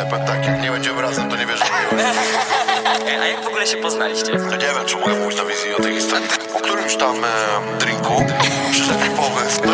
powiem tak, jak nie będziemy razem, to nie wierzę w miłość. A jak w ogóle się poznaliście? No nie wiem, czy mogę mówić na wizji o tej historii. Po którymś tam drinku przyszedł mi pomysł